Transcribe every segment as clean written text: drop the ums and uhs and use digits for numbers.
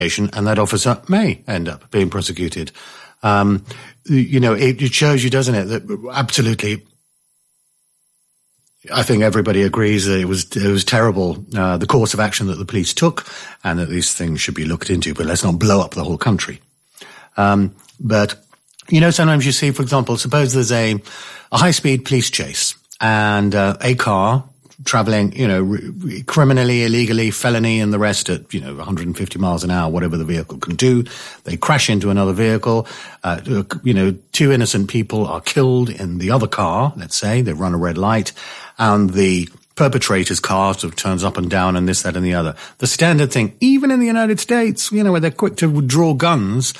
and that officer may end up being prosecuted. It shows you, doesn't it, that absolutely, I think everybody agrees that it was terrible, the course of action that the police took, and that these things should be looked into, but let's not blow up the whole country. But sometimes you see, for example, suppose there's a high-speed police chase, and a car traveling, criminally, illegally, felony, and the rest at, 150 miles an hour, whatever the vehicle can do. They crash into another vehicle. Two innocent people are killed in the other car, let's say. They run a red light, and the perpetrator's car sort of turns up and down and this, that, and the other. The standard thing, even in the United States, where they're quick to withdraw guns,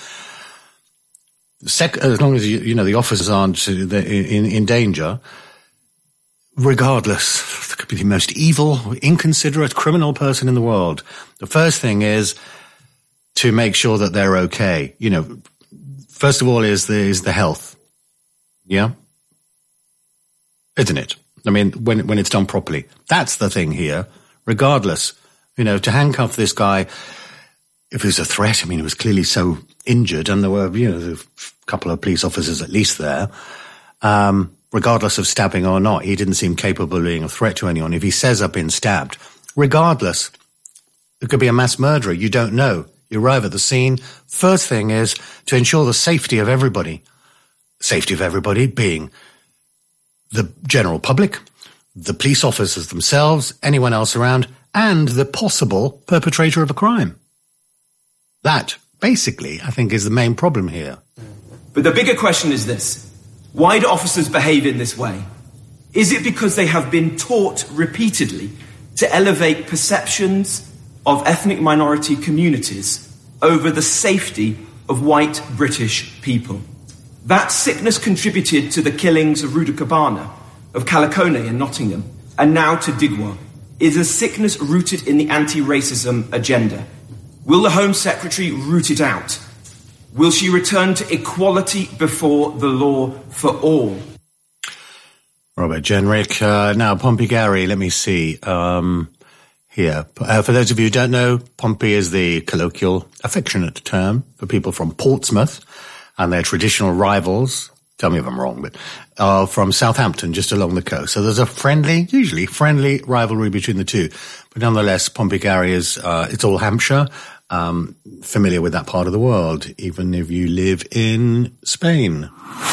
as long as, the officers aren't in danger, regardless, there could be the most evil, inconsiderate criminal person in the world. The first thing is to make sure that they're okay. First of all is the health. Yeah? Isn't it? I mean, when it's done properly. That's the thing here. Regardless, to handcuff this guy, if it was a threat, he was clearly so injured, and there were, a couple of police officers at least there. Regardless of stabbing or not, he didn't seem capable of being a threat to anyone. If he says I've been stabbed, regardless, it could be a mass murderer. You don't know. You arrive at the scene. First thing is to ensure the safety of everybody. Safety of everybody being the general public, the police officers themselves, anyone else around, and the possible perpetrator of a crime. That, basically, I think is the main problem here. But the bigger question is this. Why do officers behave in this way? Is it because they have been taught repeatedly to elevate perceptions of ethnic minority communities over the safety of white British people? That sickness contributed to the killings of Ruda Cabana, of Kalakone in Nottingham, and now to Digwa, is a sickness rooted in the anti-racism agenda. Will the Home Secretary root it out? Will she return to equality before the law for all? Robert Jenrick. Now, Pompey Gary, let me see. Here. For those of you who don't know, Pompey is the colloquial, affectionate term for people from Portsmouth and their traditional rivals. Tell me if I'm wrong, but from Southampton, just along the coast. So there's a usually friendly rivalry between the two. But nonetheless, Pompey Gary is, it's all Hampshire. Familiar with that part of the world, even if you live in Spain.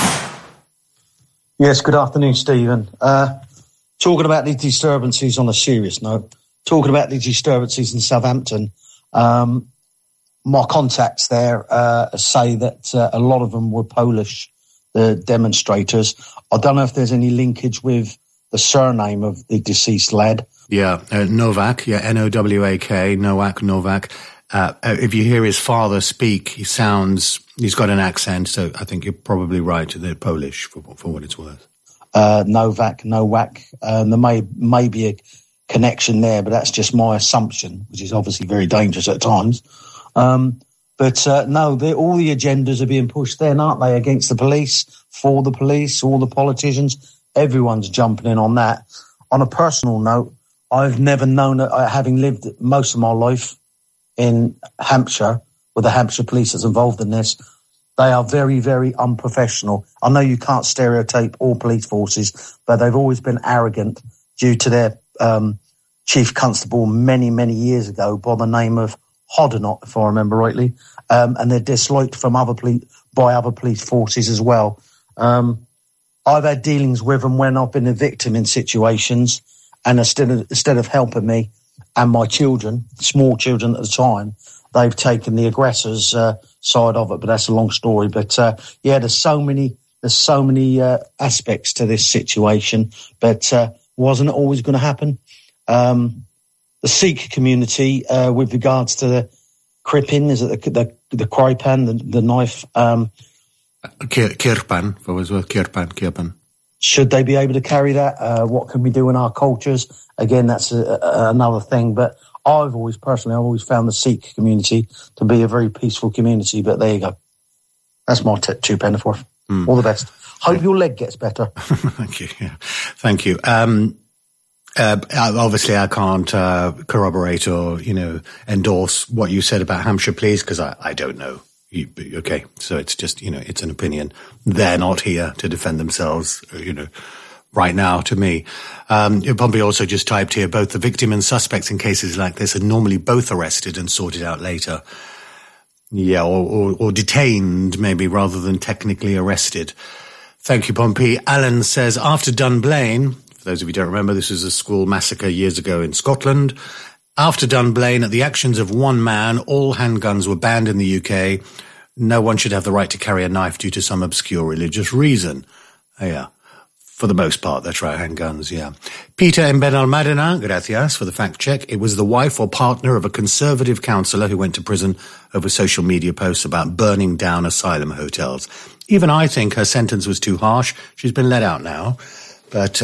Yes, good afternoon, Stephen. Talking about these disturbances on a serious note, talking about these disturbances in Southampton, my contacts there say that a lot of them were Polish, the demonstrators. I don't know if there's any linkage with the surname of the deceased lad. Yeah, Nowak, N-O-W-A-K, Nowak. If you hear his father speak, he's got an accent, so I think you're probably right. They're Polish, for what it's worth. Nowak. There may be a connection there, but that's just my assumption, which is obviously very dangerous at times. No, all the agendas are being pushed then, aren't they? Against the police, for the police, all the politicians. Everyone's jumping in on that. On a personal note, I've never known, having lived most of my life in Hampshire, with the Hampshire police that's involved in this, they are very, very unprofessional. I know you can't stereotype all police forces, but they've always been arrogant due to their chief constable many, many years ago by the name of Hoddinott, if I remember rightly, and they're disliked by other police forces as well. I've had dealings with them when I've been a victim in situations, and instead of helping me and my children, small children at the time, they've taken the aggressor's side of it. But that's a long story. But there's so many aspects to this situation. But wasn't it always going to happen? The Sikh community, with regards to the Kripan, is it the Kripan, the knife? Kirpan, for what it's worth, Kirpan. Should they be able to carry that? What can we do in our cultures? Again, that's another thing. But I've always found the Sikh community to be a very peaceful community. But there you go. That's my 2 penny worth. All the best. Hope your leg gets better. Thank you. Yeah. Thank you. Obviously, I can't corroborate or, endorse what you said about Hampshire Police because I don't know. Okay, so it's just, it's an opinion. They're not here to defend themselves, right now to me. Pompey also just typed here, both the victim and suspects in cases like this are normally both arrested and sorted out later. Yeah, or detained maybe rather than technically arrested. Thank you, Pompey. Alan says, after Dunblane, for those of you who don't remember, this was a school massacre years ago in Scotland. After Dunblane, at the actions of one man, all handguns were banned in the UK. No one should have the right to carry a knife due to some obscure religious reason. Yeah. For the most part, that's right, handguns, yeah. Peter in Benalmádena, gracias for the fact check. It was the wife or partner of a Conservative councillor who went to prison over social media posts about burning down asylum hotels. Even I think her sentence was too harsh. She's been let out now. But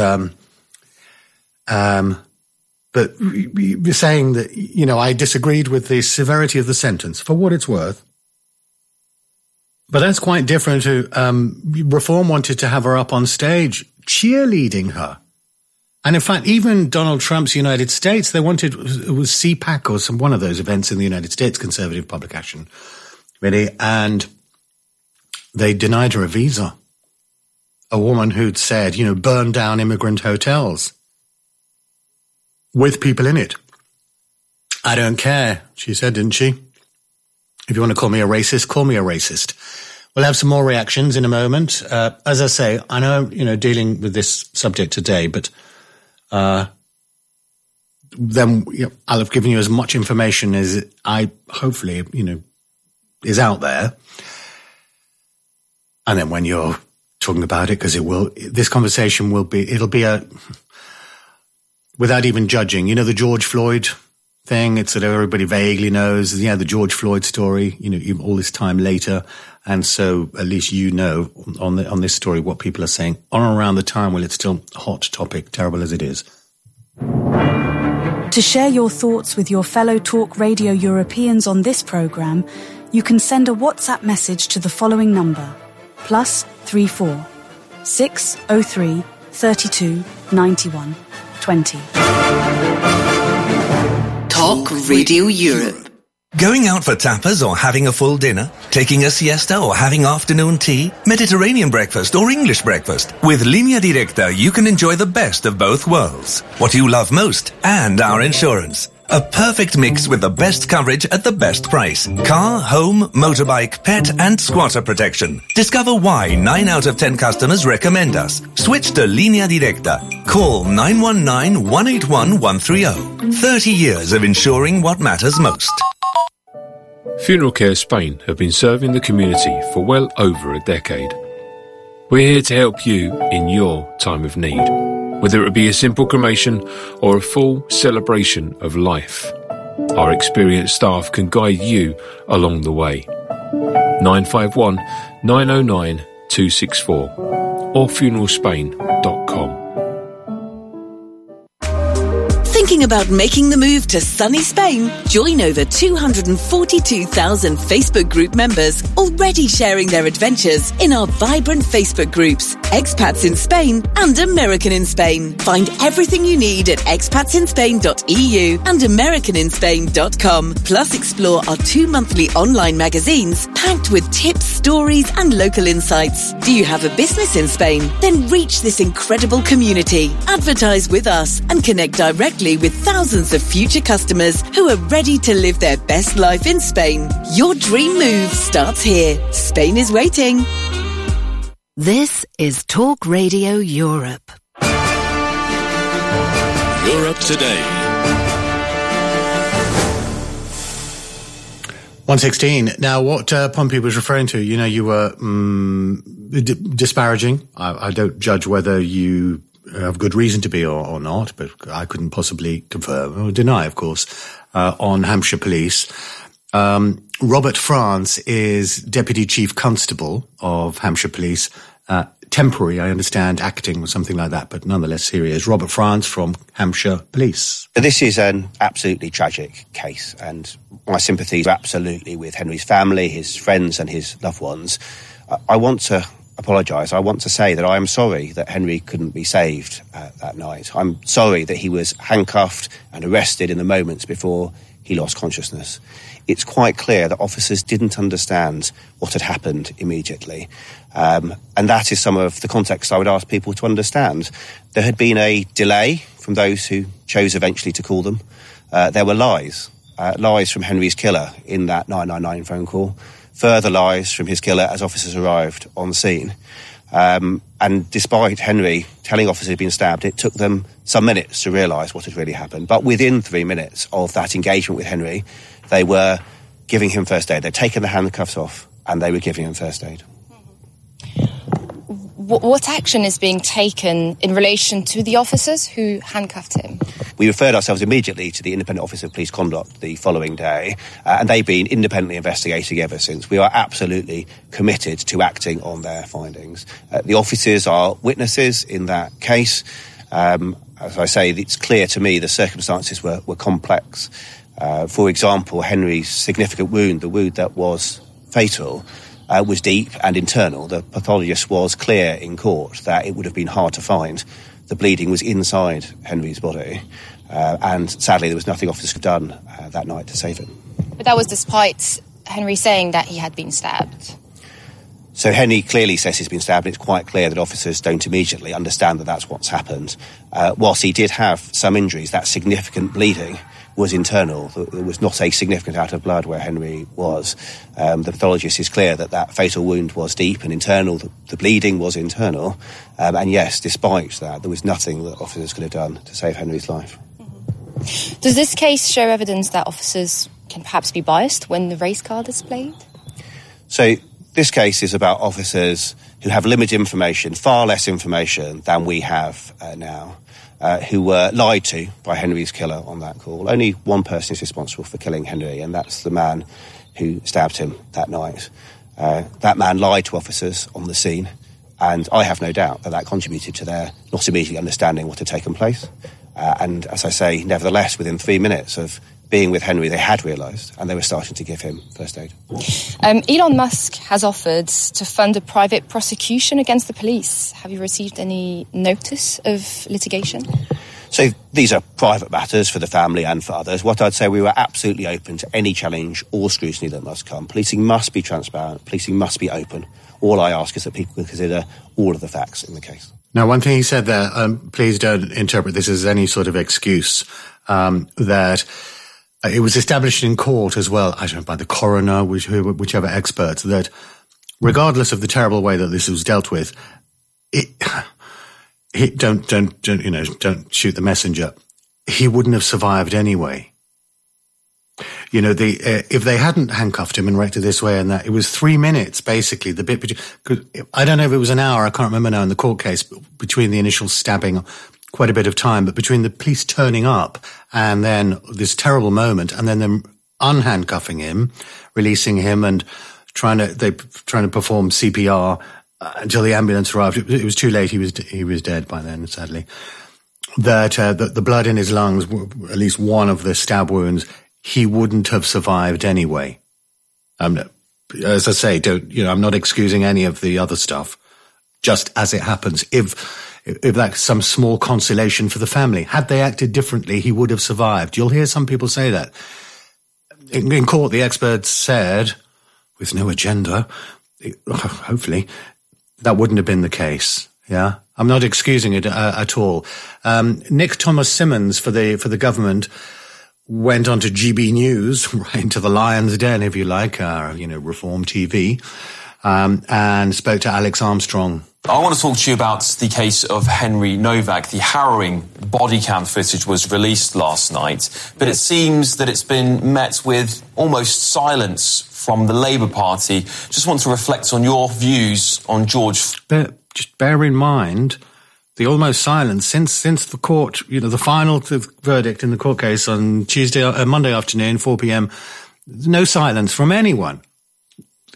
you're saying that, I disagreed with the severity of the sentence, for what it's worth. But that's quite different to, Reform wanted to have her up on stage, cheerleading her. And in fact, even Donald Trump's United States, they wanted, it was CPAC or one of those events in the United States, Conservative Public Action Committee, and they denied her a visa. A woman who'd said, burn down immigrant hotels with people in it. I don't care, she said, didn't she? If you want to call me a racist, call me a racist. We'll have some more reactions in a moment. As I say, I know, dealing with this subject today, but then I'll have given you as much information as I hopefully, is out there. And then when you're talking about it, because this conversation it'll be without even judging, the George Floyd thing, it's that everybody vaguely knows, the George Floyd story, all this time later. And so at least on this story what people are saying on and around the time when it's still a hot topic, terrible as it is. To share your thoughts with your fellow Talk Radio Europeans on this programme, you can send a WhatsApp message to the following number, +34 603 32 91 20. Talk Radio Europe. Going out for tapas or having a full dinner? Taking a siesta or having afternoon tea? Mediterranean breakfast or English breakfast? With Línea Directa, you can enjoy the best of both worlds. What you love most and our insurance. A perfect mix with the best coverage at the best price. Car, home, motorbike, pet and squatter protection. Discover why 9 out of 10 customers recommend us. Switch to Línea Directa. Call 919-181-130. 30 years of insuring what matters most. Funeral Care Spain have been serving the community for well over a decade. We're here to help you in your time of need, whether it be a simple cremation or a full celebration of life. Our experienced staff can guide you along the way. 951 909 264 or funeralspain.com. Thinking about making the move to sunny Spain? Join over 242,000 Facebook group members already sharing their adventures in our vibrant Facebook groups, Expats in Spain and American in Spain. Find everything you need at expatsinspain.eu and americaninspain.com. Plus explore our 2 monthly online magazines packed with tips, stories and local insights. Do you have a business in Spain? Then reach this incredible community. Advertise with us and connect directly with thousands of future customers who are ready to live their best life in Spain. Your dream move starts here. Spain is waiting. This is Talk Radio Europe. Europe Today. 116. Now, what Pompey was referring to, you were disparaging. I don't judge whether you have good reason to be or not, but I couldn't possibly confirm or deny, of course, on Hampshire Police. Robert France is Deputy Chief Constable of Hampshire Police. Temporary, I understand, acting or something like that, but nonetheless here he is. Robert France from Hampshire Police. This is an absolutely tragic case, and my sympathies are absolutely with Henry's family, his friends and his loved ones. I want to apologise, I want to say that I am sorry that Henry couldn't be saved that night. I'm sorry that he was handcuffed and arrested in the moments before he lost consciousness. It's quite clear that officers didn't understand what had happened immediately. And that is some of the context I would ask people to understand. There had been a delay from those who chose eventually to call them. There were lies from Henry's killer in that 999 phone call, further lies from his killer as officers arrived on scene. And despite Henry telling officers he'd been stabbed, it took them some minutes to realise what had really happened. But within 3 minutes of that engagement with Henry, they were giving him first aid. They'd taken the handcuffs off and they were giving him first aid. What action is being taken in relation to the officers who handcuffed him? We referred ourselves immediately to the Independent Office of Police Conduct the following day, and they've been independently investigating ever since. We are absolutely committed to acting on their findings. The officers are witnesses in that case. As I say, it's clear to me the circumstances were complex. For example, Henry's significant wound, the wound that was fatal, was deep and internal. The pathologist was clear in court that it would have been hard to find. The bleeding was inside Henry's body, and sadly there was nothing officers could have done that night to save him. But that was despite Henry saying that he had been stabbed. So Henry clearly says he's been stabbed. It's quite clear that officers don't immediately understand that that's what's happened. Whilst he did have some injuries, that significant bleeding was internal. There was not a significant amount of blood where Henry was. The pathologist is clear that that fatal wound was deep and internal. The bleeding was internal. And yes, despite that, there was nothing that officers could have done to save Henry's life. Does this case show evidence that officers can perhaps be biased when the race card is played? So this case is about officers who have limited information, far less information than we have now. Who were lied to by Henry's killer on that call. Only one person is responsible for killing Henry, and that's the man who stabbed him that night. That man lied to officers on the scene, and I have no doubt that that contributed to their not immediately understanding what had taken place. And as I say, nevertheless, within 3 minutes of being with Henry, they had realised, and they were starting to give him first aid. Elon Musk has offered to fund a private prosecution against the police. Have you received any notice of litigation? So these are private matters for the family and for others. What I'd say, we were absolutely open to any challenge or scrutiny that must come. Policing must be transparent. Policing must be open. All I ask is that people consider all of the facts in the case. Now, one thing he said there, please don't interpret this as any sort of excuse, that it was established in court as well, I don't know, by the coroner, whichever expert, that regardless of the terrible way that this was dealt with, don't shoot the messenger. He wouldn't have survived anyway. You know, if they hadn't handcuffed him and wrecked it this way and that, it was 3 minutes, basically, the bit between, I don't know if it was an hour, I can't remember now in the court case, between the initial stabbing, quite a bit of time, but between the police turning up and then this terrible moment and then them unhandcuffing him, releasing him and trying to perform CPR until the ambulance arrived. It was too late. He was dead by then, sadly. That the blood in his lungs, at least one of the stab wounds, he wouldn't have survived anyway. As I say, I'm not excusing any of the other stuff. Just as it happens, if that's some small consolation for the family. Had they acted differently, he would have survived. You'll hear some people say that. In court, the experts said, with no agenda, hopefully, that wouldn't have been the case. Yeah, I'm not excusing it at all. Nick Thomas Simmons for the government went on to GB News, right into the lion's den, if you like, Reform TV, and spoke to Alex Armstrong. I want to talk to you about the case of Henry Novak. The harrowing body cam footage was released last night, but it seems that it's been met with almost silence from the Labour Party. Just want to reflect on your views on George. Just bear in mind the almost silence since the court, the final verdict in the court case on Monday afternoon, 4 p.m. No silence from anyone.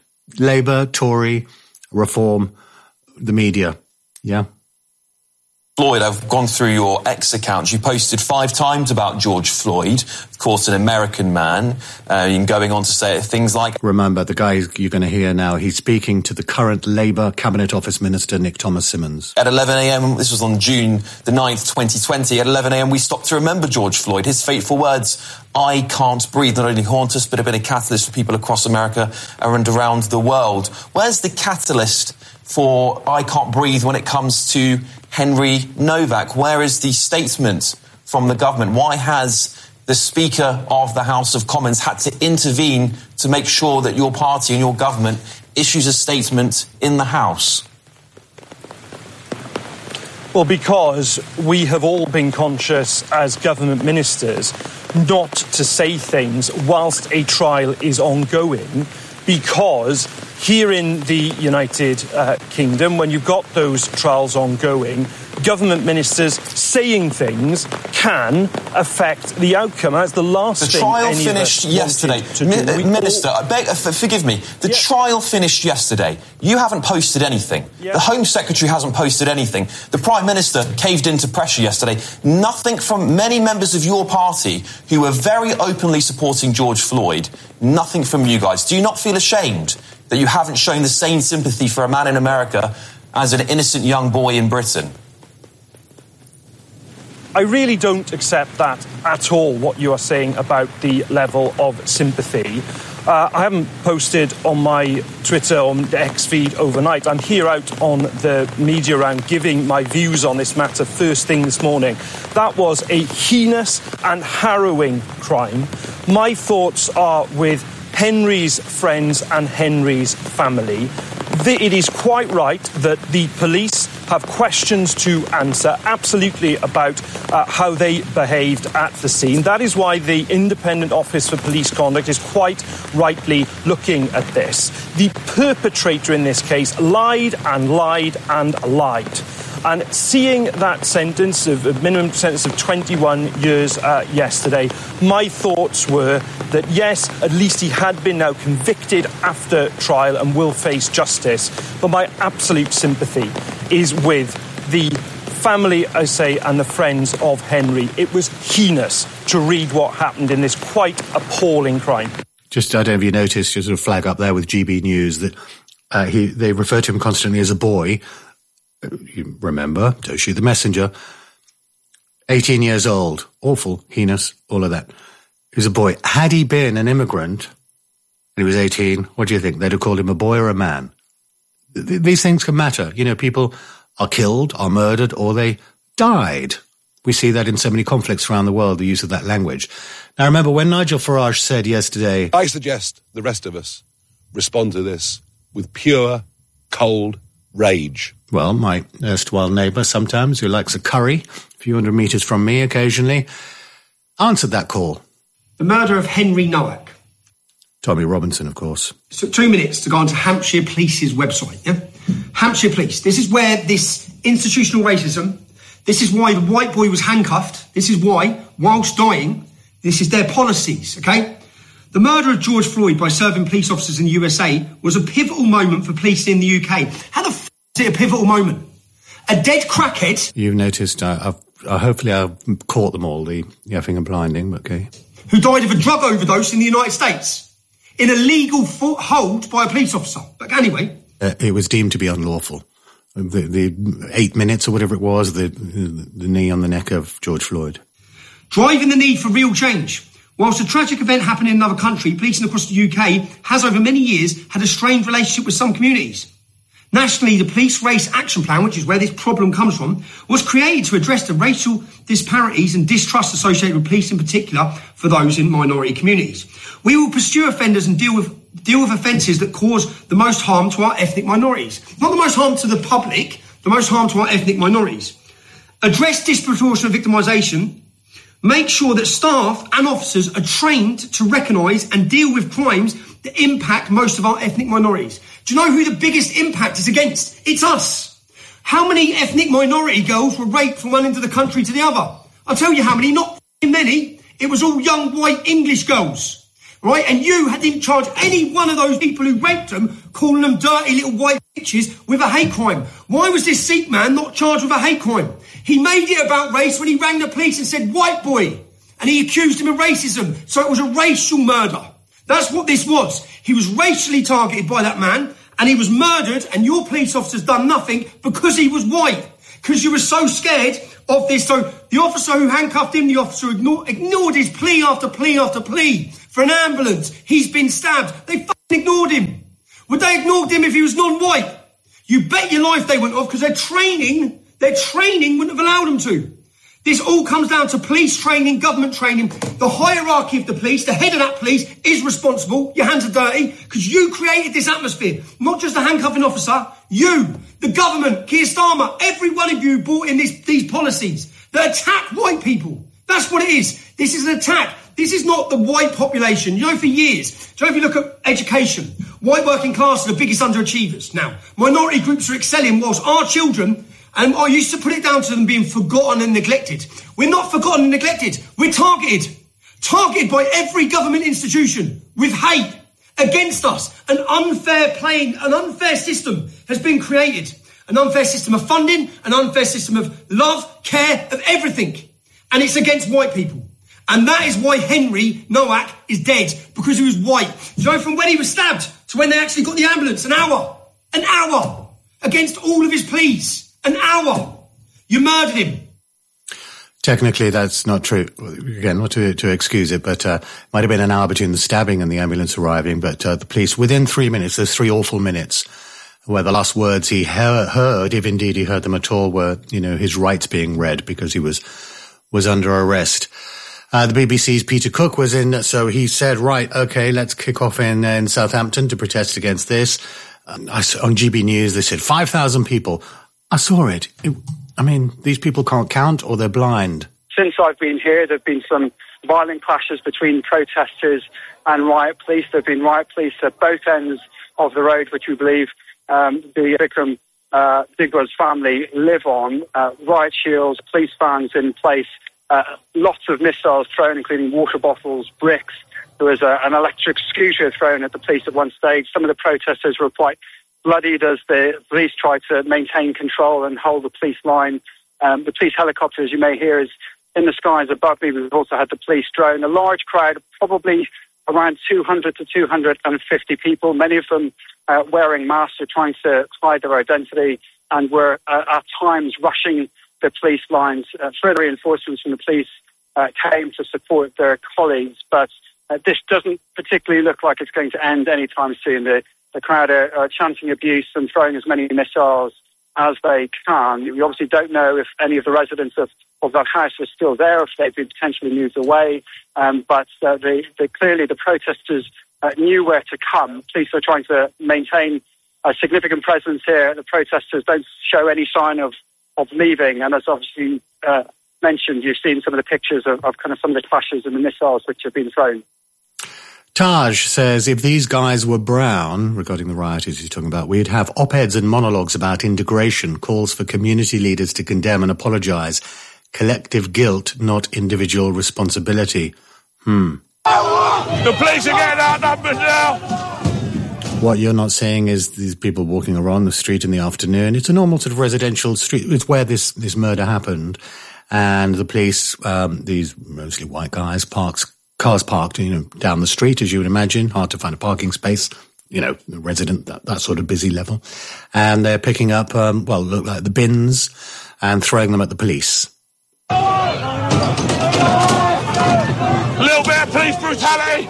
Labour, Tory, Reform, the media. Yeah. Floyd, I've gone through your X account. You posted 5 times about George Floyd, of course, an American man, and going on to say things like... Remember, the guy you're going to hear now, he's speaking to the current Labour Cabinet Office Minister, Nick Thomas-Symonds. At 11 a.m, this was on June the 9th, 2020, at 11 a.m, we stopped to remember George Floyd. His fateful words, "I can't breathe," not only haunt us, but have been a catalyst for people across America and around the world. Where's the catalyst for "I can't breathe" when it comes to Henry Novak? Where is the statement from the government? Why has the Speaker of the House of Commons had to intervene to make sure that your party and your government issues a statement in the House? Well, because we have all been conscious as government ministers not to say things whilst a trial is ongoing, because here in the United Kingdom, when you've got those trials ongoing, government ministers saying things can affect the outcome. That's the last thing. The trial finished yesterday. Minister, forgive me. The trial finished yesterday. You haven't posted anything. The Home Secretary hasn't posted anything. The Prime Minister caved into pressure yesterday. Nothing from many members of your party who were very openly supporting George Floyd. Nothing from you guys. Do you not feel ashamed that you haven't shown the same sympathy for a man in America as an innocent young boy in Britain? I really don't accept that at all, what you are saying about the level of sympathy. I haven't posted on my Twitter or X feed overnight. I'm here out on the media round giving my views on this matter first thing this morning. That was a heinous and harrowing crime. My thoughts are with Henry's friends and Henry's family. It is quite right that the police have questions to answer, absolutely, about how they behaved at the scene. That is why the Independent Office for Police Conduct is quite rightly looking at this. The perpetrator in this case lied and lied and lied. And seeing that sentence of a minimum sentence of 21 years yesterday, my thoughts were that, yes, at least he had been now convicted after trial and will face justice. But my absolute sympathy is with the family, I say, and the friends of Henry. It was heinous to read what happened in this quite appalling crime. Just, I don't know if you noticed, just a flag up there with GB News that they refer to him constantly as a boy. You remember, don't shoot the messenger. 18 years old. Awful, heinous, all of that. He was a boy. Had he been an immigrant and he was 18, what do you think? They'd have called him a boy or a man? These things can matter. You know, people are killed, are murdered, or they died. We see that in so many conflicts around the world, the use of that language. Now, remember, when Nigel Farage said yesterday... I suggest the rest of us respond to this with pure, cold rage. Well, my erstwhile neighbour sometimes, who likes a curry, a few hundred metres from me occasionally, answered that call. The murder of Henry Nowak. Tommy Robinson, of course. So 2 minutes to go onto Hampshire Police's website, yeah? Hampshire Police. This is where this institutional racism, this is why the white boy was handcuffed, this is why, whilst dying, this is their policies, okay? The murder of George Floyd by serving police officers in the USA was a pivotal moment for police in the UK. How the f*** is it a pivotal moment? A dead crackhead... You've noticed, hopefully I've caught them all, the effing and blinding, but okay. Who died of a drug overdose in the United States. In a legal hold by a police officer. But anyway... it was deemed to be unlawful. The 8 minutes or whatever it was, the knee on the neck of George Floyd. Driving the need for real change. Whilst a tragic event happened in another country, policing across the UK has over many years had a strained relationship with some communities. Nationally, the Police Race Action Plan, which is where this problem comes from, was created to address the racial disparities and distrust associated with police in particular for those in minority communities. We will pursue offenders and deal with offences that cause the most harm to our ethnic minorities. Not the most harm to the public, the most harm to our ethnic minorities. Address disproportionate victimisation. Make sure that staff and officers are trained to recognise and deal with crimes that impact most of our ethnic minorities. Do you know who the biggest impact is against? It's us. How many ethnic minority girls were raped from one end of the country to the other? I'll tell you how many, not many. It was all young white English girls. right? And you didn't charge any one of those people who raped them, calling them dirty little white bitches, with a hate crime. Why was this Sikh man not charged with a hate crime? He made it about race when he rang the police and said, white boy. And he accused him of racism. So it was a racial murder. That's what this was. He was racially targeted by that man, and he was murdered, and your police officer's done nothing because he was white. Because you were so scared of this. So the officer who handcuffed him, the officer ignored his plea after plea after plea for an ambulance. He's been stabbed. They fucking ignored him. Would they ignored him if he was non-white? You bet your life they went off, because their training wouldn't have allowed them to. This all comes down to police training, government training. The hierarchy of the police, the head of that police is responsible. Your hands are dirty because you created this atmosphere. Not just the handcuffing officer, you, the government, Keir Starmer, every one of you brought in these policies that attack white people. That's what it is. This is an attack. This is not the white population. You know, for years, so if you look at education, white working class are the biggest underachievers. Now, minority groups are excelling whilst our children... And I used to put it down to them being forgotten and neglected. We're not forgotten and neglected. We're targeted. Targeted by every government institution with hate against us. An unfair system has been created. An unfair system of funding, an unfair system of love, care, of everything. And it's against white people. And that is why Henry Nowak is dead, because he was white. So from when he was stabbed to when they actually got the ambulance, an hour against all of his pleas. An hour. You murdered him. Technically, that's not true. Again, not to excuse it, but might have been an hour between the stabbing and the ambulance arriving. But the police, within 3 minutes, there's 3 awful minutes, where the last words he heard, if indeed he heard them at all, were, his rights being read because he was under arrest. The BBC's Peter Cook was in, so he said, right, okay, let's kick off in Southampton to protest against this. On GB News, they said 5,000 people. I saw it. These people can't count, or they're blind. Since I've been here, there have been some violent clashes between protesters and riot police. There have been riot police at both ends of the road, which we believe the Bikram Digwa's family live on. Riot shields, police vans in place, lots of missiles thrown, including water bottles, bricks. There was an electric scooter thrown at the police at one stage. Some of the protesters were quite bloodied as the police tried to maintain control and hold the police line. The police helicopter, as you may hear, is in the skies above me. We've also had the police drone. A large crowd, probably around 200 to 250 people, many of them wearing masks or trying to hide their identity, and were at times rushing the police lines. Further reinforcements from the police came to support their colleagues, but this doesn't particularly look like it's going to end anytime soon. The crowd are chanting abuse and throwing as many missiles as they can. We obviously don't know if any of the residents of that house are still there, if they've been potentially moved away. But clearly the protesters knew where to come. Police are trying to maintain a significant presence here. The protesters don't show any sign of leaving. And as obviously mentioned, you've seen some of the pictures of kind of some of the clashes and the missiles which have been thrown. Taj says if these guys were brown, regarding the rioters he's talking about, we'd have op-eds and monologues about integration, calls for community leaders to condemn and apologise. Collective guilt, not individual responsibility. The police are getting outnumbered now. What you're not seeing is these people walking around the street in the afternoon. It's a normal sort of residential street. It's where this murder happened. And the police, these mostly white guys, cars parked, down the street, as you would imagine. Hard to find a parking space, the resident, that sort of busy level. And they're picking up, look like the bins and throwing them at the police. A little bit of police brutality.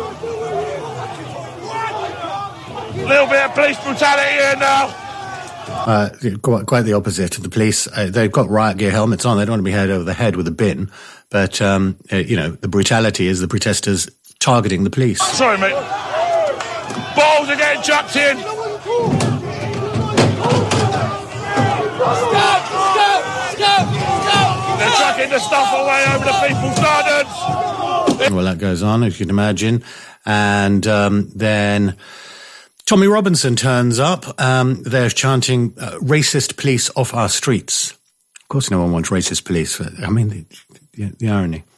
A little bit of police brutality here now. Quite the opposite. The police, they've got riot gear helmets on. They don't want to be hit over the head with a bin. But, the brutality is the protesters targeting the police. Sorry, mate. Balls are getting chucked in. They're chucking the stuff away over the people's gardens. Well, that goes on, as you can imagine. And then Tommy Robinson turns up. They're chanting, racist police off our streets. Of course no one wants racist police. The irony.